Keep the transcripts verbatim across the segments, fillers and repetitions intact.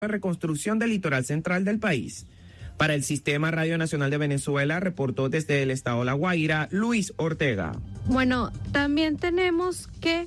de reconstrucción del litoral central del país. Para el Sistema Radio Nacional de Venezuela, reportó desde el estado La Guaira, Luis Ortega. Bueno, también tenemos que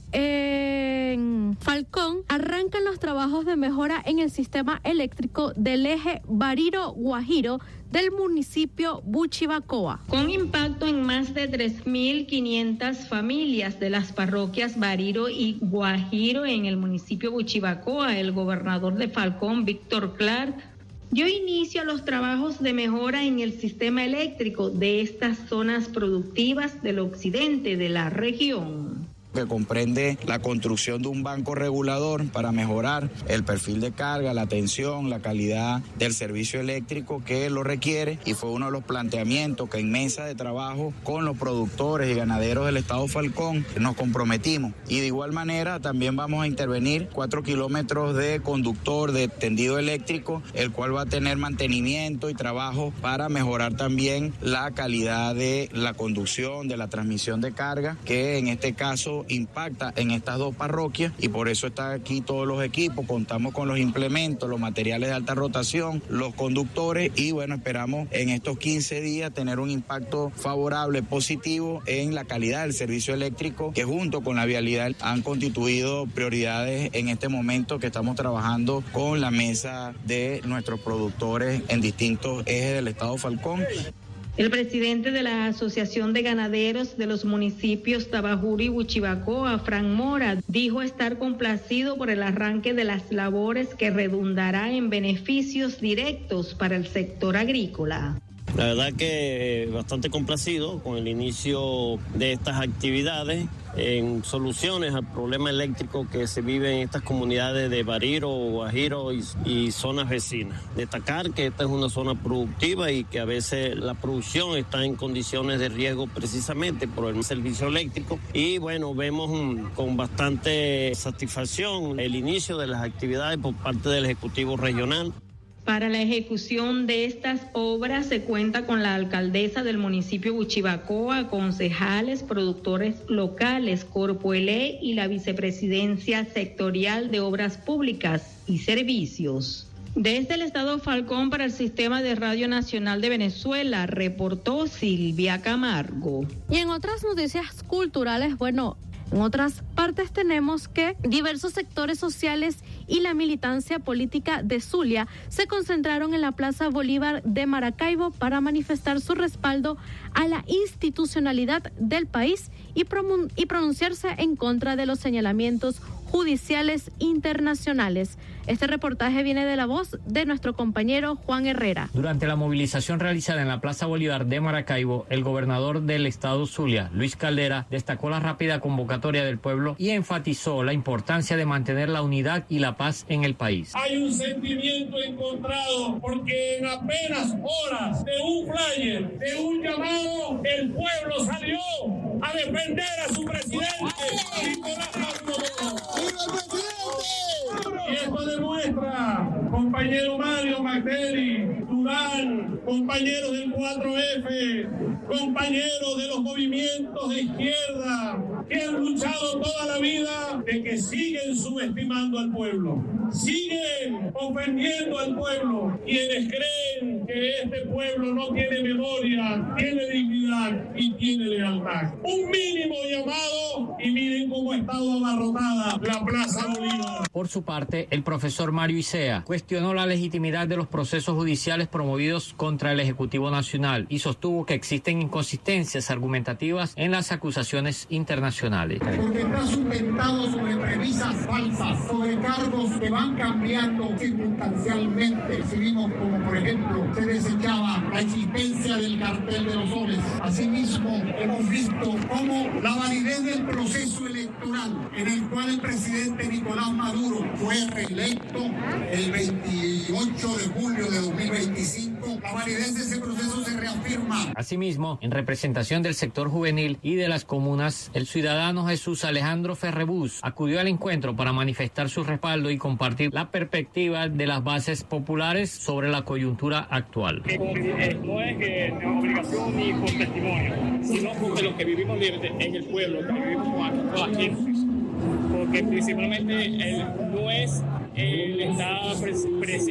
en Falcón arrancan los trabajos de mejora en el sistema eléctrico del eje Bariro-Guajiro del municipio Buchibacoa. Con impacto en más de tres mil quinientas familias de las parroquias Bariro y Guajiro en el municipio Buchibacoa, el gobernador de Falcón, Víctor Clark, dio inicio a los trabajos de mejora en el sistema eléctrico de estas zonas productivas del occidente de la región, que comprende la construcción de un banco regulador para mejorar el perfil de carga, la tensión, la calidad del servicio eléctrico que lo requiere, y fue uno de los planteamientos que en mesa de trabajo con los productores y ganaderos del estado Falcón nos comprometimos. Y de igual manera también vamos a intervenir cuatro kilómetros de conductor de tendido eléctrico, el cual va a tener mantenimiento y trabajo para mejorar también la calidad de la conducción, de la transmisión de carga, que en este caso impacta en estas dos parroquias, y por eso están aquí todos los equipos. Contamos con los implementos, los materiales de alta rotación, los conductores, y bueno, esperamos en estos quince días tener un impacto favorable, positivo en la calidad del servicio eléctrico, que junto con la vialidad han constituido prioridades en este momento que estamos trabajando con la mesa de nuestros productores en distintos ejes del estado Falcón. El presidente de la Asociación de Ganaderos de los municipios Tabajuro y Buchibacoa, Frank Mora, dijo estar complacido por el arranque de las labores que redundará en beneficios directos para el sector agrícola. La verdad que bastante complacido con el inicio de estas actividades en soluciones al problema eléctrico que se vive en estas comunidades de Bariro, Guajiro y, y zonas vecinas. Destacar que esta es una zona productiva y que a veces la producción está en condiciones de riesgo precisamente por el servicio eléctrico, y bueno, vemos um, con bastante satisfacción el inicio de las actividades por parte del Ejecutivo Regional. Para la ejecución de estas obras se cuenta con la alcaldesa del municipio Buchibacoa, concejales, productores locales, Corpo Elé y la vicepresidencia sectorial de Obras Públicas y Servicios. Desde el estado Falcón para el Sistema de Radio Nacional de Venezuela, reportó Silvia Camargo. Y en otras noticias culturales, bueno, en otras partes tenemos que diversos sectores sociales y la militancia política de Zulia se concentraron en la Plaza Bolívar de Maracaibo para manifestar su respaldo a la institucionalidad del país y, pronun- y pronunciarse en contra de los señalamientos judiciales internacionales. Este reportaje viene de la voz de nuestro compañero Juan Herrera. Durante la movilización realizada en la Plaza Bolívar de Maracaibo, el gobernador del estado Zulia, Luis Caldera, destacó la rápida convocatoria del pueblo y enfatizó la importancia de mantener la unidad y la paz en el país. Hay un sentimiento encontrado porque en apenas horas de un flyer, de un llamado, el pueblo salió a defender a su presidente, Nicolás Maduro. Y esto demuestra, compañero Mario Magdeli, Durán, compañeros del cuatro F, compañeros de los movimientos de izquierda, que han luchado toda la vida, de que siguen subestimando al pueblo, siguen ofendiendo al pueblo, quienes creen que este pueblo no tiene memoria, tiene dignidad y tiene lealtad. Un mínimo llamado, y miren cómo ha estado abarrotada la Plaza Bolívar. Por su parte, el profesor Mario Isea cuestionó la legitimidad de los procesos judiciales promovidos contra el Ejecutivo Nacional y sostuvo que existen inconsistencias argumentativas en las acusaciones internacionales. Porque está sustentado sobre premisas falsas, sobre cargos que van cambiando circunstancialmente. Si vimos como, por ejemplo, se desechaba la existencia del cartel de los soles. Asimismo, hemos visto cómo la validez del proceso electoral en el cual el presidente Nicolás Maduro fue reelecto el veintiocho de julio de dos mil veinticinco, la validez de ese proceso se reafirma. Asimismo, en representación del sector juvenil y de las comunas, el ciudadano Jesús Alejandro Ferrebús acudió al encuentro para manifestar su respaldo y compartir la perspectiva de las bases populares sobre la coyuntura actual. Eh, no es que es obligación ni por testimonio, sino porque lo que vivimos en el pueblo, lo que vivimos aquí, porque principalmente el, no es el Estado presente